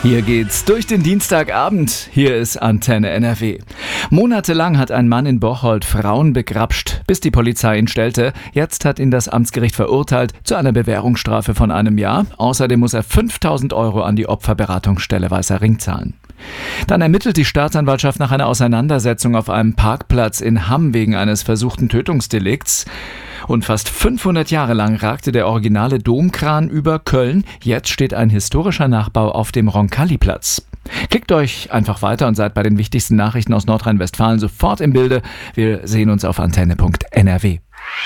Hier geht's durch den Dienstagabend. Hier ist Antenne NRW. Monatelang hat ein Mann in Bocholt Frauen begrapscht, bis die Polizei ihn stellte. Jetzt hat ihn das Amtsgericht verurteilt zu einer Bewährungsstrafe von 1 Jahr. Außerdem muss er 5.000 € an die Opferberatungsstelle Weißer Ring zahlen. Dann ermittelt die Staatsanwaltschaft nach einer Auseinandersetzung auf einem Parkplatz in Hamm wegen eines versuchten Tötungsdelikts. Und fast 500 Jahre lang ragte der originale Domkran über Köln. Jetzt steht ein historischer Nachbau auf dem Roncalli-Platz. Klickt euch einfach weiter und seid bei den wichtigsten Nachrichten aus Nordrhein-Westfalen sofort im Bilde. Wir sehen uns auf antenne.nrw.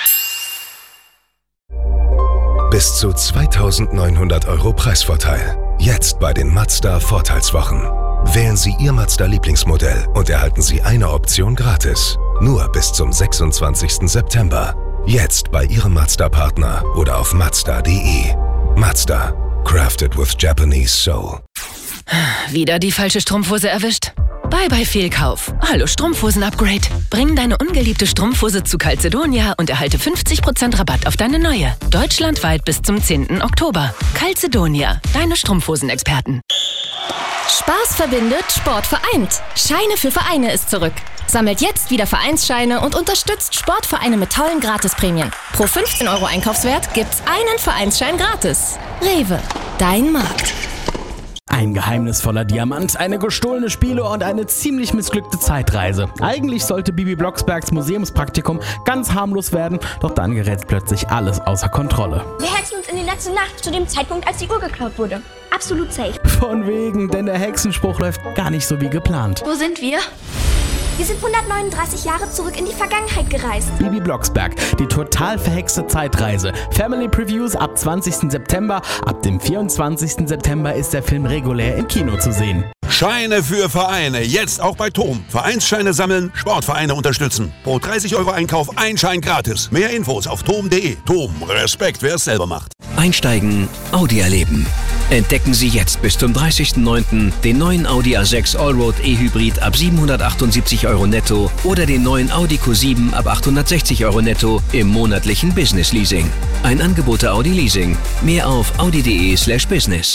Bis zu 2.900 € Preisvorteil. Jetzt bei den Mazda Vorteilswochen. Wählen Sie Ihr Mazda-Lieblingsmodell und erhalten Sie eine Option gratis. Nur bis zum 26. September. Jetzt bei Ihrem Mazda-Partner oder auf Mazda.de. Mazda. Crafted with Japanese soul. Wieder die falsche Strumpfhose erwischt? Bye Fehlkauf. Hallo Strumpfhosen-Upgrade. Bring deine ungeliebte Strumpfhose zu Calzedonia und erhalte 50% Rabatt auf deine neue. Deutschlandweit bis zum 10. Oktober. Calzedonia, deine Strumpfhosenexperten. Spaß verbindet, Sport vereint. Scheine für Vereine ist zurück. Sammelt jetzt wieder Vereinsscheine und unterstützt Sportvereine mit tollen Gratisprämien. Pro 15 € Einkaufswert gibt's einen Vereinsschein gratis. Rewe, dein Markt. Ein geheimnisvoller Diamant, eine gestohlene Spiele und eine ziemlich missglückte Zeitreise. Eigentlich sollte Bibi Blocksbergs Museumspraktikum ganz harmlos werden, doch dann gerät plötzlich alles außer Kontrolle. Wir hexen uns in die letzte Nacht, zu dem Zeitpunkt, als die Uhr geklaut wurde. Absolut safe. Von wegen, denn der Hexenspruch läuft gar nicht so wie geplant. Wo sind wir? Wir sind 139 Jahre zurück in die Vergangenheit gereist. Bibi Blocksberg, die total verhexte Zeitreise. Family Previews ab 20. September. Ab dem 24. September ist der Film regulär im Kino zu sehen. Scheine für Vereine, jetzt auch bei TOM. Vereinsscheine sammeln, Sportvereine unterstützen. Pro 30 € Einkauf ein Schein gratis. Mehr Infos auf tom.de. TOM, Respekt, wer es selber macht. Einsteigen, Audi erleben. Entdecken Sie jetzt bis zum 30.09. den neuen Audi A6 Allroad E-Hybrid ab 778 € netto oder den neuen Audi Q7 ab 860 € netto im monatlichen Business Leasing. Ein Angebot der Audi Leasing. Mehr auf audi.de/business.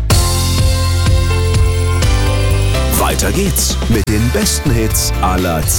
Weiter geht's mit den besten Hits aller Zeiten.